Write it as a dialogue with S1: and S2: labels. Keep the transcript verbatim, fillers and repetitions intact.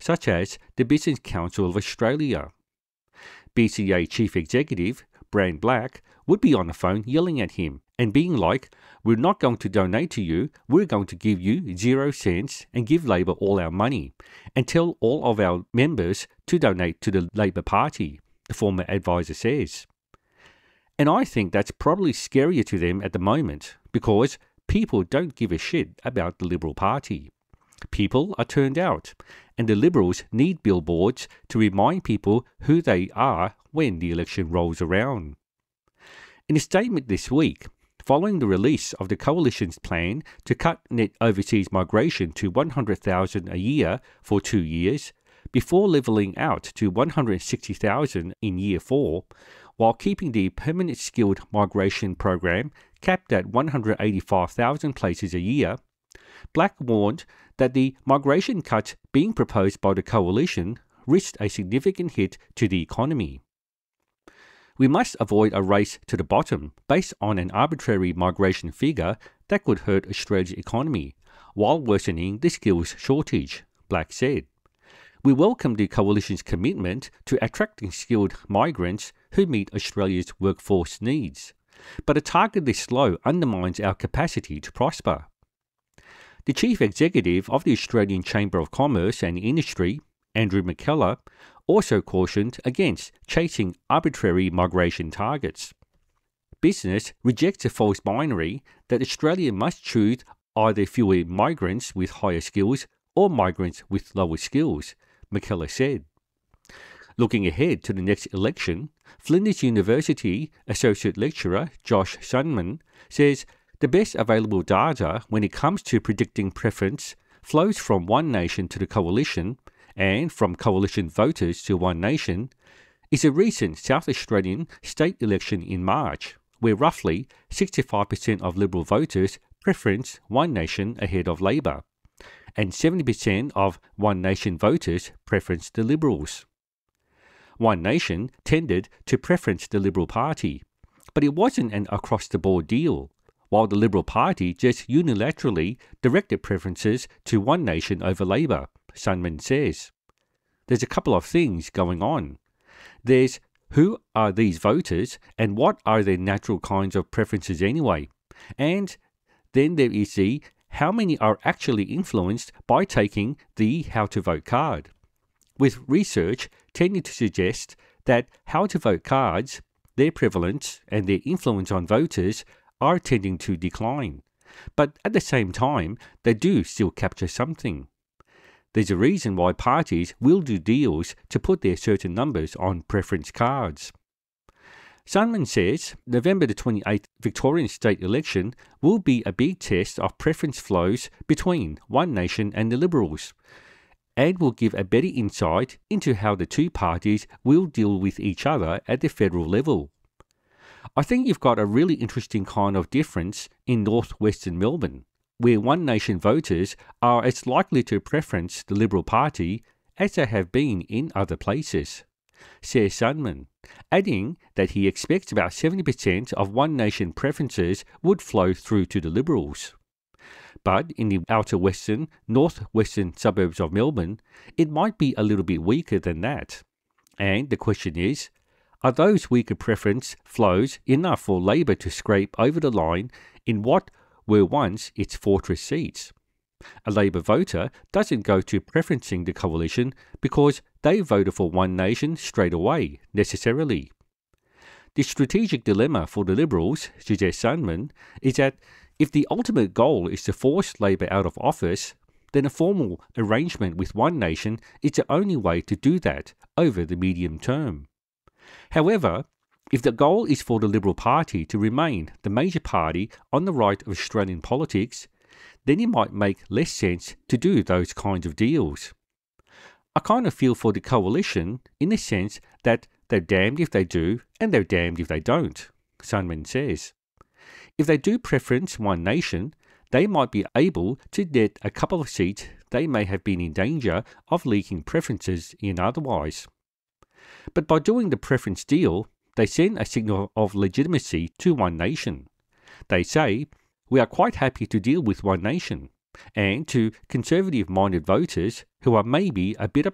S1: such as the Business Council of Australia. B C A Chief Executive Brand Black would be on the phone yelling at him and being like, "We're not going to donate to you, we're going to give you zero cents and give Labor all our money, and tell all of our members to donate to the Labor Party," the former advisor says. And I think that's probably scarier to them at the moment, because people don't give a shit about the Liberal Party. People are turned out, and the Liberals need billboards to remind people who they are when the election rolls around. In a statement this week, following the release of the Coalition's plan to cut net overseas migration to one hundred thousand a year for two years, before levelling out to one hundred sixty thousand in year four, while keeping the permanent skilled migration program capped at one hundred eighty-five thousand places a year, Black warned that the migration cuts being proposed by the Coalition risked a significant hit to the economy. We must avoid a race to the bottom based on an arbitrary migration figure that could hurt Australia's economy, while worsening the skills shortage, Black said. We welcome the Coalition's commitment to attracting skilled migrants who meet Australia's workforce needs, but a target this low undermines our capacity to prosper. The Chief Executive of the Australian Chamber of Commerce and Industry, Andrew McKellar, also cautioned against chasing arbitrary migration targets. Business rejects a false binary that Australia must choose either fewer migrants with higher skills or migrants with lower skills, McKellar said. Looking ahead to the next election, Flinders University Associate Lecturer Josh Sunman says the best available data when it comes to predicting preference flows from One Nation to the Coalition and from Coalition voters to One Nation is a recent South Australian state election in March, where roughly sixty-five percent of Liberal voters preference One Nation ahead of Labor, and seventy percent of One Nation voters preference the Liberals. One Nation tended to preference the Liberal Party, but it wasn't an across-the-board deal, while the Liberal Party just unilaterally directed preferences to One Nation over Labor, Sunman says. There's a couple of things going on. There's who are these voters and what are their natural kinds of preferences anyway? And then there is the how many are actually influenced by taking the how to vote card, with research tending to suggest that how to vote cards, their prevalence and their influence on voters are tending to decline. But at the same time, they do still capture something. There's a reason why parties will do deals to put their certain numbers on preference cards. Sunman says November the twenty-eighth Victorian state election will be a big test of preference flows between One Nation and the Liberals, and will give a better insight into how the two parties will deal with each other at the federal level. I think you've got a really interesting kind of difference in northwestern Melbourne, where One Nation voters are as likely to preference the Liberal Party as they have been in other places, says Sunman, adding that he expects about seventy percent of One Nation preferences would flow through to the Liberals. But in the outer western, northwestern suburbs of Melbourne, it might be a little bit weaker than that. And the question is, are those weaker preference flows enough for Labor to scrape over the line in what were once its fortress seats? A Labor voter doesn't go to preferencing the Coalition because they voted for One Nation straight away, necessarily. The strategic dilemma for the Liberals, suggests Sunman, is that if the ultimate goal is to force Labor out of office, then a formal arrangement with One Nation is the only way to do that over the medium term. However, if the goal is for the Liberal Party to remain the major party on the right of Australian politics, then it might make less sense to do those kinds of deals. I kind of feel for the Coalition in the sense that they're damned if they do and they're damned if they don't, Sunman says. If they do preference One Nation, they might be able to get a couple of seats they may have been in danger of leaking preferences in otherwise. But by doing the preference deal, they send a signal of legitimacy to One Nation. They say, we are quite happy to deal with One Nation, and to conservative-minded voters who are maybe a bit